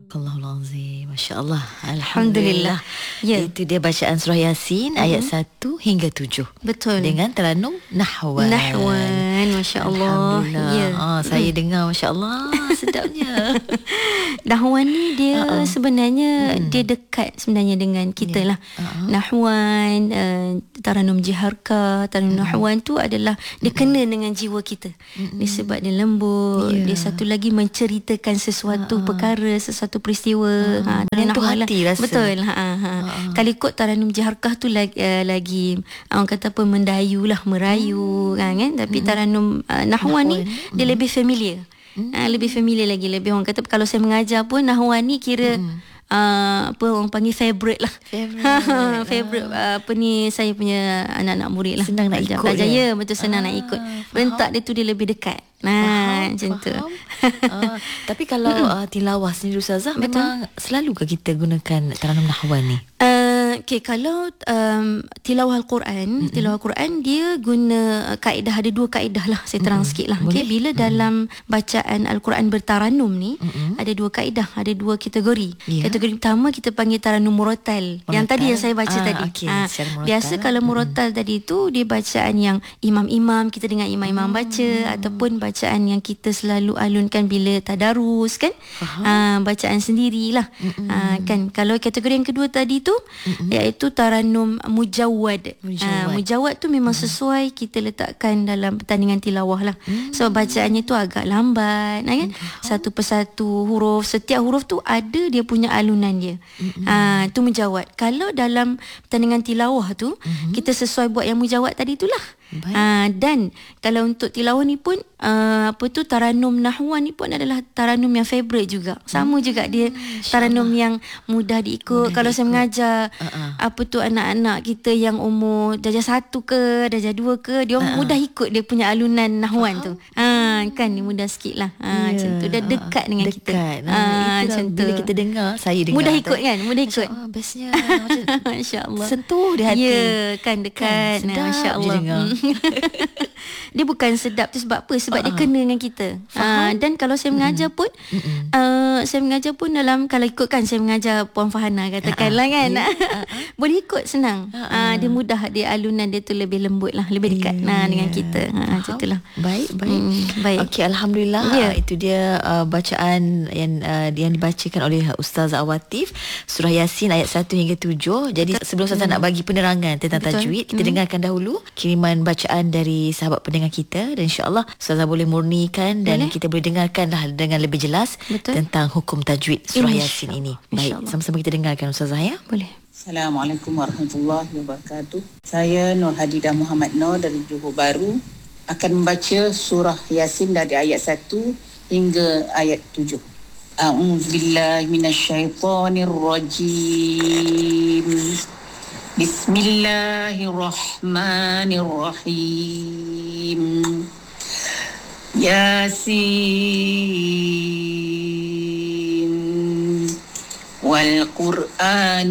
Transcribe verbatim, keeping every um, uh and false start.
Allahul Azim. Masya Allah. Alhamdulillah. Ya. Itu dia bacaan surah Yasin uh-huh. ayat satu hingga tujuh. Betul. Dengan teranum nahwan. Nahwan. Masya Allah. Alhamdulillah. Ya. Ah, saya hmm. dengar Masya Allah. Sedapnya. Nahwan ni dia uh-uh. sebenarnya hmm. dia dekat sebenarnya dengan kita yeah. lah. Uh-huh. Nahwan, uh, taranum jiharka, taranum uh-huh. nahwan tu adalah dia uh-huh. kena dengan jiwa kita. Uh-huh. Dia sebab dia lembut. Yeah. Dia satu lagi menceritakan sesuatu uh-huh. perkara, sesuatu peristiwa. Uh-huh. Ha, menyentuh hati rasa. Betul. Ha, ha. Uh-huh. Kalau ikut taranum jiharkah tu lagi, uh, lagi orang kata apa, mendayu lah, merayu. Hmm. Kan, kan? Tapi uh-huh. taranum uh, nahwan, nahwan ni uh-huh. dia lebih familiar. Hmm. Ha, lebih familiar lagi. Lebih orang kata kalau saya mengajar pun nahwan ni kira hmm. uh, apa orang panggil favourite lah. Favourite. Favourite uh, apa ni saya punya anak-anak murid lah. Senang nak ikut. Belajar ya. ya, betul senang ah, nak ikut. Bentak dia tu dia lebih dekat. Nah, faham, macam tu. uh, tapi kalau uh, tilawah sendiri Ustazah, betul. Memang selalu ke kita gunakan taranum nahwan ni? Uh, okay, kalau um, tilawah Al-Quran, mm-hmm. tilawah Al-Quran dia guna kaedah, ada dua kaedah lah. Saya terang mm-hmm. sikit lah. Okay, bila mm-hmm. dalam bacaan Al-Quran bertaranum ni, mm-hmm. ada dua kaedah, ada dua kategori. Yeah. Kategori pertama kita panggil taranum murattal. Yang tadi yang saya baca ah, tadi. Okay, ha, biasa kalau murattal mm-hmm. tadi tu dia bacaan yang imam-imam, kita dengar imam-imam mm-hmm. baca, ataupun bacaan yang kita selalu alunkan bila tadarus kan. Ha, bacaan sendirilah. Mm-hmm. Ha, kan. Kalau kategori yang kedua tadi tu mm-hmm. iaitu taranum mujawwad. Mujawwad, ha, mujawwad tu memang mm-hmm. sesuai kita letakkan dalam pertandingan tilawah lah. Mm-hmm. Sebab bacaannya tu agak lambat kan. Mm-hmm. Satu persatu huruf, setiap huruf tu ada dia punya alunan dia. Mm-hmm. Ha, tu mujawwad. Kalau dalam pertandingan tilawah tu mm-hmm. kita sesuai buat yang mujawwad tadi itulah. Uh, dan kalau untuk tilawah ni pun uh, apa tu taranum nahwan ni pun adalah taranum yang favourite juga. Sama hmm. juga dia taranum yang mudah diikut. Mudah kalau diikut. Saya mengajar uh-uh. apa tu anak-anak kita yang umur darjah satu ke darjah dua ke, dia uh-uh. mudah ikut dia punya alunan nahwan Faham? tu. Ha, kan dia mudah sikit lah. Ha, yeah. Macam tu dah dekat dengan dekat. kita. Ha, macam tu. Bila kita dengar, saya dengar. Mudah ikut kan? Mudah ikut. Masya-Allah, bestnya. Masya-Allah. Sentuh di hati. Ya, kan dekat. Kan, Masya-Allah. Dia bukan sedap tu sebab apa? Sebab uh-huh. dia kena dengan kita. Uh, dan kalau saya mengajar pun uh, saya mengajar pun dalam, kalau ikutkan saya mengajar Puan Fahana katakanlah uh-huh. kan. Uh-huh. Boleh ikut senang. Uh-huh. Uh, dia mudah, dia alunan dia tu lebih lembut lah, lebih dekat yeah. nah, dengan kita. Ha, macam itulah. Baik, baik. Mm, baik. Okey, alhamdulillah. Yeah. Uh, itu dia uh, bacaan yang uh, yang dibacakan oleh Ustazah Awatif, surah Yasin ayat satu hingga tujuh. Jadi sebelum Ustazah mm. nak bagi penerangan tentang Betul. tajwid, kita mm. dengarkan dahulu kiriman bacaan dari sahabat pendengar kita, dan insya-Allah Ustazah boleh murnikan dan boleh? kita boleh dengarkanlah dengan lebih jelas Betul? tentang hukum tajwid surah Yasin ini. Baik, sama-sama kita dengarkan Ustazah ya. Boleh. Assalamualaikum warahmatullahi wabarakatuh. Saya Nur Hadidah Muhammad Nur dari Johor Bahru akan membaca surah Yasin dari ayat satu hingga ayat tujuh. A'udzubillahi minasyaitonirrajim. Bismillahirrahmanirrahim. Yasin wal Qur'an